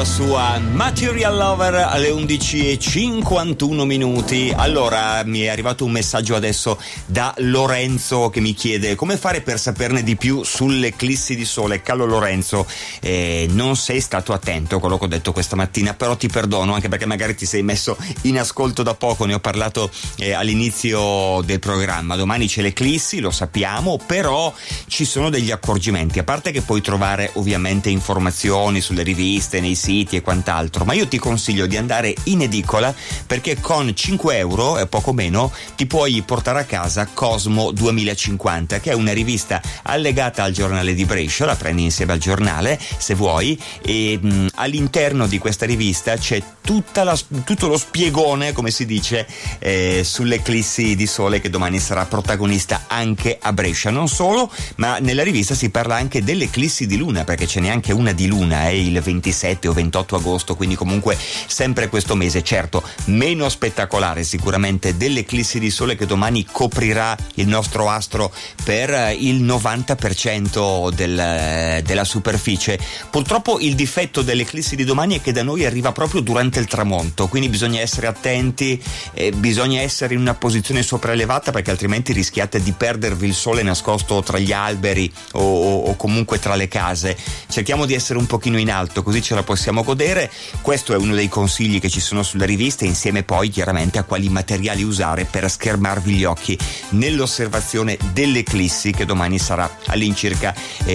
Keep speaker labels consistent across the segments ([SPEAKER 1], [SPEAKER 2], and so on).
[SPEAKER 1] sua Material Lover alle 11:51. Allora, mi è arrivato un messaggio adesso da Lorenzo che mi chiede come fare per saperne di più sulle eclissi di sole. Caro Lorenzo, non sei stato attento a quello che ho detto questa mattina, però ti perdono, anche perché magari ti sei messo in ascolto da poco. Ne ho parlato all'inizio del programma. Domani c'è l'eclissi, lo sappiamo, però ci sono degli accorgimenti, a parte che puoi trovare ovviamente informazioni sulle riviste, nei siti e quant'altro, ma io ti consiglio di andare in edicola, perché con 5 euro e poco meno ti puoi portare a casa Cosmo 2050, che è una rivista allegata al giornale di Brescia. La prendi insieme al giornale se vuoi, e all'interno di questa rivista c'è tutto lo spiegone, come si dice, sull'eclissi di sole che domani sarà protagonista anche a Brescia. Non solo, ma nella rivista si parla anche dell'eclissi di luna, perché ce n'è anche una di luna, il 27 o 28 agosto, quindi comunque sempre questo mese. Certo, meno spettacolare sicuramente dell'eclissi di sole che domani coprirà il nostro astro per il 90% della superficie. Purtroppo il difetto dell'eclissi di domani è che da noi arriva proprio durante il tramonto, quindi bisogna essere attenti, bisogna essere in una posizione sopraelevata, perché altrimenti rischiate di perdervi il sole nascosto tra gli alberi o comunque tra le case. Cerchiamo di essere un pochino in alto, così ce la possiamo godere. Questo è uno dei consigli che ci sono sulla rivista, insieme poi chiaramente a quali materiali usare per schermarvi gli occhi nell'osservazione dell'eclissi, che domani sarà all'incirca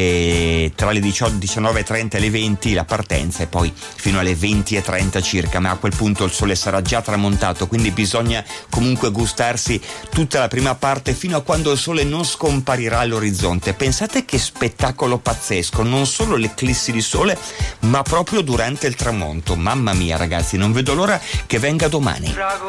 [SPEAKER 1] tra le 19:30 e le 20 la partenza, e poi fino alle 20:30 circa, ma a quel punto il sole sarà già tramontato, quindi bisogna comunque gustarsi tutta la prima parte fino a quando il sole non scomparirà all'orizzonte. Pensate che spettacolo pazzesco, non solo l'eclissi di sole ma proprio durante il tramonto. Mamma mia ragazzi, non vedo l'ora che venga domani.